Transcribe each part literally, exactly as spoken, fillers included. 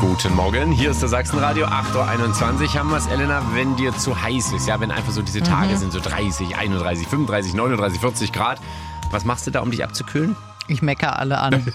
Guten Morgen, hier ist der Sachsenradio, acht Uhr einundzwanzig haben wir es, Elena, wenn dir zu heiß ist, ja, wenn einfach so diese Tage mhm. sind, so dreißig, einunddreißig, fünfunddreißig, neununddreißig, vierzig Grad, was machst du da, um dich abzukühlen? Ich meckere alle an.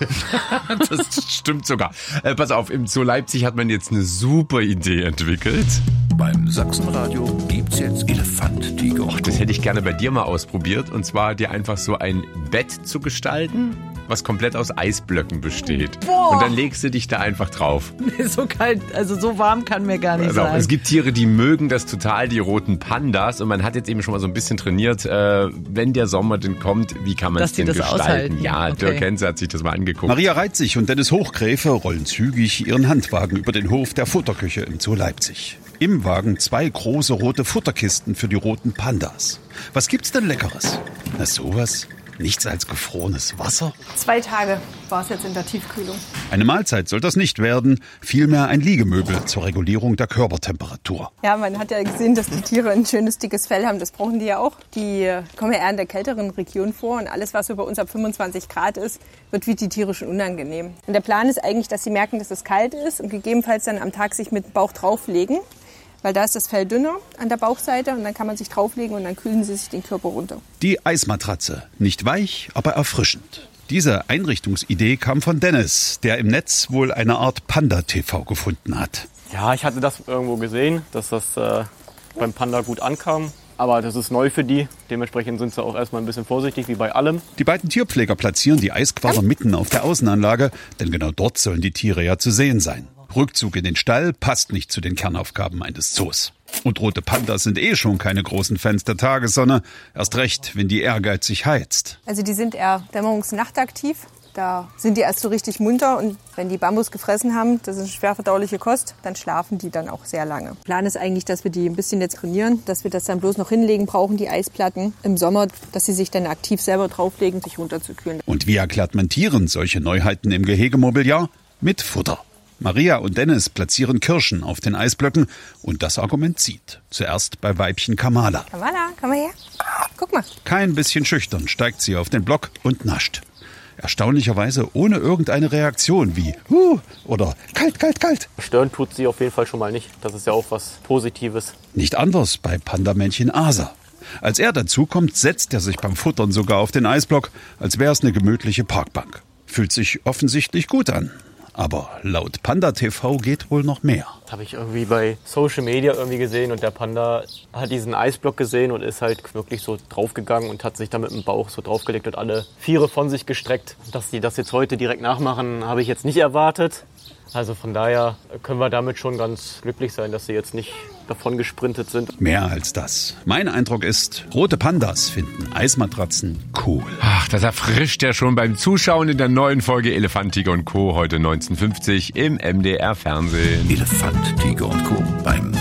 Das stimmt sogar. Äh, pass auf, im Zoo Leipzig hat man jetzt eine super Idee entwickelt. Beim Sachsenradio gibt's jetzt Elefant, Tiger und Och, das hätte ich gerne bei dir mal ausprobiert. Und zwar dir einfach so ein Bett zu gestalten, was komplett aus Eisblöcken besteht. Boah. Und dann legst du dich da einfach drauf. So kalt, also so warm kann mir gar nicht Also, sein. es gibt Tiere, die mögen das total, die roten Pandas. Und man hat jetzt eben schon mal so ein bisschen trainiert, äh, wenn der Sommer denn kommt, wie kann man es denn das gestalten? aushalten. Ja, Okay. Dirk Henze hat sich das mal angeguckt. Maria Reitzig und Dennis Hochgräfe rollen zügig ihren Handwagen über den Hof der Futterküche im Zoo Leipzig. Im Wagen zwei große rote Futterkisten für die roten Pandas. Was gibt's denn Leckeres? Na sowas? Nichts als gefrorenes Wasser? Zwei Tage war es jetzt in der Tiefkühlung. Eine Mahlzeit soll das nicht werden, vielmehr ein Liegemöbel zur Regulierung der Körpertemperatur. Ja, man hat ja gesehen, dass die Tiere ein schönes, dickes Fell haben. Das brauchen die ja auch. Die kommen ja eher in der kälteren Region vor. Und alles, was so bei uns ab fünfundzwanzig Grad ist, wird wie die Tiere schon unangenehm. Und der Plan ist eigentlich, dass sie merken, dass es kalt ist und gegebenenfalls dann am Tag sich mit dem Bauch drauflegen. Weil da ist das Fell dünner an der Bauchseite und dann kann man sich drauflegen und dann kühlen sie sich den Körper runter. Die Eismatratze. Nicht weich, aber erfrischend. Diese Einrichtungsidee kam von Dennis, der im Netz wohl eine Art Panda-T V gefunden hat. Ja, ich hatte das irgendwo gesehen, dass das äh, beim Panda gut ankam. Aber das ist neu für die. Dementsprechend sind sie auch erstmal ein bisschen vorsichtig, wie bei allem. Die beiden Tierpfleger platzieren die Eisquader mitten auf der Außenanlage, denn genau dort sollen die Tiere ja zu sehen sein. Rückzug in den Stall passt nicht zu den Kernaufgaben eines Zoos. Und rote Pandas sind eh schon keine großen Fans der Tagessonne. Erst recht, wenn die ehrgeizig heizt. Also die sind eher dämmerungsnachtaktiv. Da sind die erst so richtig munter und wenn die Bambus gefressen haben, das ist schwer verdauliche Kost, dann schlafen die dann auch sehr lange. Plan ist eigentlich, dass wir die ein bisschen jetzt trainieren, dass wir das dann bloß noch hinlegen brauchen, die Eisplatten im Sommer, dass sie sich dann aktiv selber drauflegen, sich runterzukühlen. Und wie erklärt man Tieren solche Neuheiten im Gehegemobiliar? Mit Futter. Maria und Dennis platzieren Kirschen auf den Eisblöcken und das Argument zieht. Zuerst bei Weibchen Kamala. Kamala, komm mal her. Guck mal. Kein bisschen schüchtern steigt sie auf den Block und nascht. Erstaunlicherweise ohne irgendeine Reaktion wie Huh oder kalt, kalt, kalt. Stören tut sie auf jeden Fall schon mal nicht. Das ist ja auch was Positives. Nicht anders bei Pandamännchen Asa. Als er dazukommt, setzt er sich beim Futtern sogar auf den Eisblock, als wäre es eine gemütliche Parkbank. Fühlt sich offensichtlich gut an. Aber laut Panda-T V geht wohl noch mehr. Das habe ich irgendwie bei Social Media irgendwie gesehen und der Panda hat diesen Eisblock gesehen und ist halt wirklich so draufgegangen und hat sich da mit dem Bauch so draufgelegt und alle Viere von sich gestreckt. Dass die das jetzt heute direkt nachmachen, habe ich jetzt nicht erwartet. Also von daher können wir damit schon ganz glücklich sein, dass sie jetzt nicht davon gesprintet sind. Mehr als das. Mein Eindruck ist, rote Pandas finden Eismatratzen cool. Ach, das erfrischt ja schon beim Zuschauen in der neuen Folge Elefant, Tiger und Co. heute neunzehn Uhr fünfzig im M D R Fernsehen. Elefant, Tiger und Co. beim